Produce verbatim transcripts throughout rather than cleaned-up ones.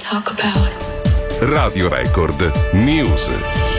talk about. Radio Record News.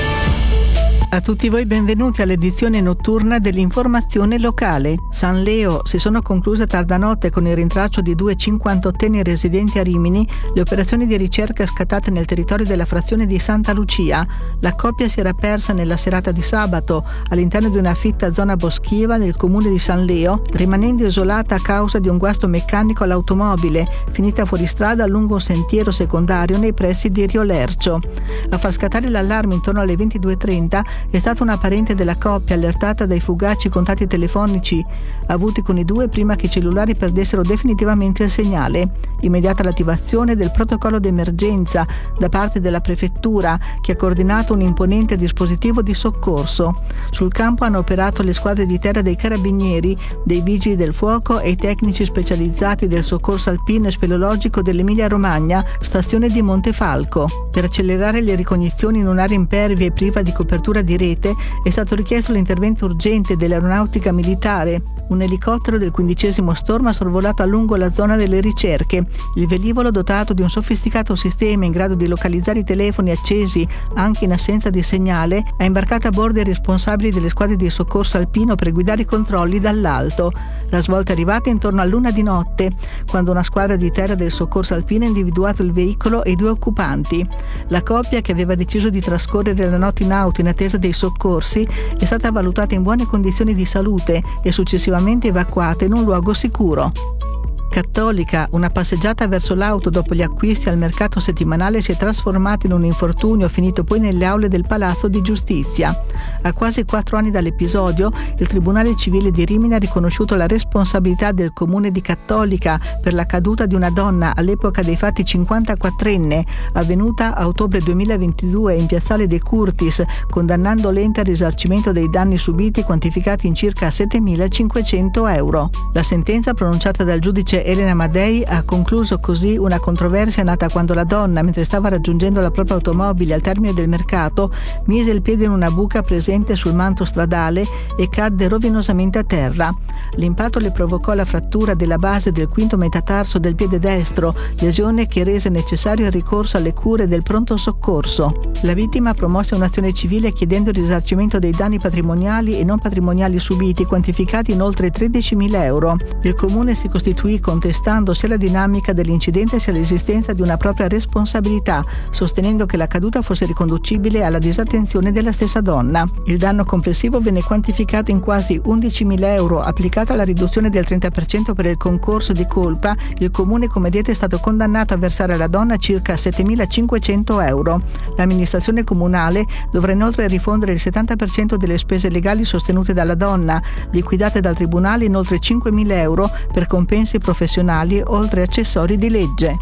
A tutti voi benvenuti all'edizione notturna dell'informazione locale. San Leo si sono concluse tarda notte con il rintraccio di due cinquantottenni residenti a Rimini le operazioni di ricerca scattate nel territorio della frazione di Santa Lucia. La coppia si era persa nella serata di sabato all'interno di una fitta zona boschiva nel comune di San Leo, rimanendo isolata a causa di un guasto meccanico all'automobile, finita fuori strada lungo un sentiero secondario nei pressi di Rio Lercio. A far scattare l'allarme intorno alle ventidue e trenta è stata una parente della coppia allertata dai fugaci contatti telefonici avuti con i due prima che i cellulari perdessero definitivamente il segnale. Immediata l'attivazione del protocollo d'emergenza da parte della prefettura, che ha coordinato un imponente dispositivo di soccorso. Sul campo hanno operato le squadre di terra dei carabinieri, dei vigili del fuoco e i tecnici specializzati del soccorso alpino e speleologico dell'Emilia Romagna, stazione di Montefalco. Per accelerare le ricognizioni in un'area impervia e priva di copertura di rete è stato richiesto l'intervento urgente dell'aeronautica militare. Un elicottero del quindicesimo Storm ha sorvolato a lungo la zona delle ricerche. Il velivolo, dotato di un sofisticato sistema in grado di localizzare i telefoni accesi anche in assenza di segnale, ha imbarcato a bordo i responsabili delle squadre di soccorso alpino per guidare i controlli dall'alto. La svolta è arrivata intorno a luna di notte, quando una squadra di terra del soccorso alpino ha individuato il veicolo e i due occupanti. La coppia, che aveva deciso di trascorrere la notte in auto in attesa dei soccorsi, è stata valutata in buone condizioni di salute e successivamente evacuata in un luogo sicuro. Cattolica, una passeggiata verso l'auto dopo gli acquisti al mercato settimanale si è trasformata in un infortunio finito poi nelle aule del Palazzo di Giustizia. A quasi quattro anni dall'episodio, il Tribunale Civile di Rimini ha riconosciuto la responsabilità del comune di Cattolica per la caduta di una donna all'epoca dei fatti cinquantaquattrenne, avvenuta a ottobre duemilaventidue in piazzale De Curtis, condannando l'ente al risarcimento dei danni subiti quantificati in circa settemilacinquecento euro. La sentenza pronunciata dal giudice Elena Madei ha concluso così una controversia nata quando la donna, mentre stava raggiungendo la propria automobile al termine del mercato, mise il piede in una buca presente sul manto stradale e cadde rovinosamente a terra. L'impatto le provocò la frattura della base del quinto metatarso del piede destro, lesione che rese necessario il ricorso alle cure del pronto soccorso. La vittima promosse un'azione civile chiedendo il risarcimento dei danni patrimoniali e non patrimoniali subiti, quantificati in oltre tredicimila euro. Il comune si costituì contestando sia la dinamica dell'incidente sia l'esistenza di una propria responsabilità, sostenendo che la caduta fosse riconducibile alla disattenzione della stessa donna. Il danno complessivo venne quantificato in quasi undicimila euro. Applicata la riduzione del trenta per cento per il concorso di colpa, il comune, come detto, è stato condannato a versare alla donna circa settemilacinquecento euro. L'amministrazione comunale dovrà inoltre rifondere il settanta per cento delle spese legali sostenute dalla donna, liquidate dal tribunale in oltre cinquemila euro per compensi professionali oltre accessori di legge.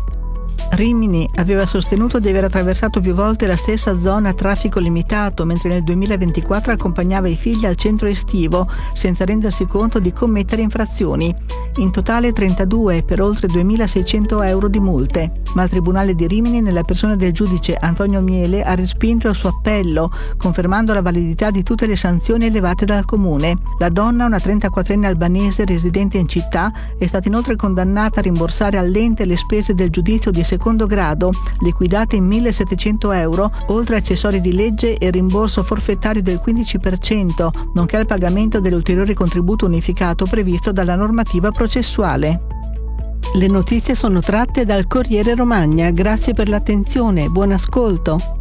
Rimini aveva sostenuto di aver attraversato più volte la stessa zona a traffico limitato, mentre nel duemilaventiquattro accompagnava i figli al centro estivo senza rendersi conto di commettere infrazioni. In totale trentadue per oltre duemilaseicento euro di multe. Ma il Tribunale di Rimini, nella persona del giudice Antonio Miele, ha respinto il suo appello, confermando la validità di tutte le sanzioni elevate dal comune. La donna, una trentaquattrenne albanese residente in città, è stata inoltre condannata a rimborsare all'ente le spese del giudizio di secondo grado, liquidate in millesettecento euro, oltre a accessori di legge e rimborso forfettario del quindici per cento, nonché al pagamento dell'ulteriore contributo unificato previsto dalla normativa processuale. Le notizie sono tratte dal Corriere Romagna. Grazie per l'attenzione, buon ascolto.